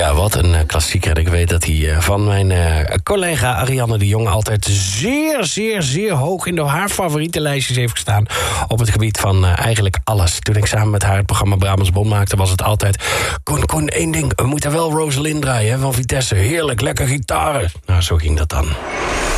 Ja, wat een klassieker. Ik weet dat hij van mijn collega Ariane de Jong altijd zeer, zeer, zeer hoog in haar favoriete lijstjes heeft gestaan op het gebied van eigenlijk alles. Toen ik samen met haar het programma Brabants Bon maakte, was het altijd Koen, één ding, we moeten wel Rosalind draaien van Vitesse. Heerlijk, lekker gitaren. Nou, zo ging dat dan.